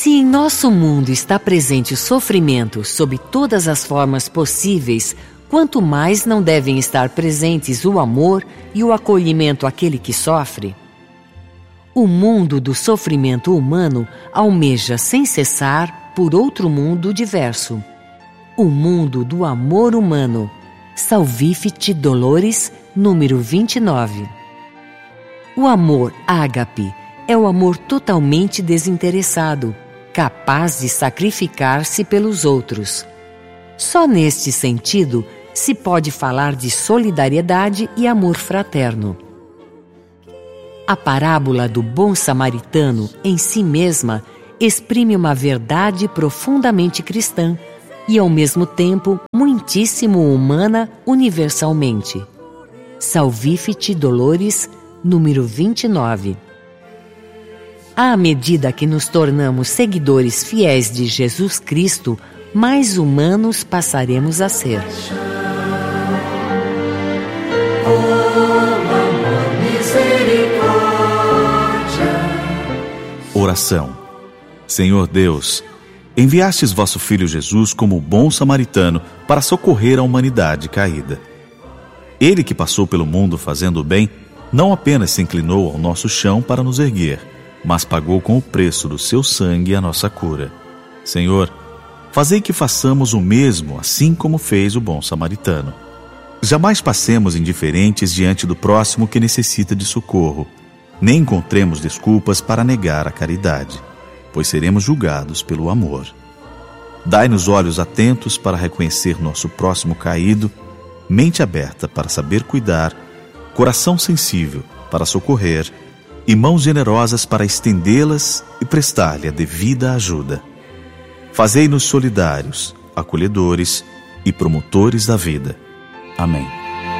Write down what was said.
Se em nosso mundo está presente o sofrimento sob todas as formas possíveis, quanto mais não devem estar presentes o amor e o acolhimento àquele que sofre? O mundo do sofrimento humano almeja sem cessar por outro mundo diverso. O mundo do amor humano. Salvifici Doloris, número 29. O amor ágape é o amor totalmente desinteressado, capaz de sacrificar-se pelos outros. Só neste sentido se pode falar de solidariedade e amor fraterno. A parábola do bom samaritano, em si mesma, exprime uma verdade profundamente cristã e, ao mesmo tempo, muitíssimo humana universalmente. Salvifici Doloris, número 29. À medida que nos tornamos seguidores fiéis de Jesus Cristo, mais humanos passaremos a ser. Oração. Senhor Deus, enviastes vosso Filho Jesus como o bom samaritano para socorrer a humanidade caída. Ele que passou pelo mundo fazendo o bem, não apenas se inclinou ao nosso chão para nos erguer, mas pagou com o preço do seu sangue a nossa cura. Senhor, fazei que façamos o mesmo, assim como fez o bom samaritano. Jamais passemos indiferentes diante do próximo que necessita de socorro, nem encontremos desculpas para negar a caridade, pois seremos julgados pelo amor. Dai-nos olhos atentos para reconhecer nosso próximo caído, mente aberta para saber cuidar, coração sensível para socorrer e mãos generosas para estendê-las e prestar-lhe a devida ajuda. Fazei-nos solidários, acolhedores e promotores da vida. Amém.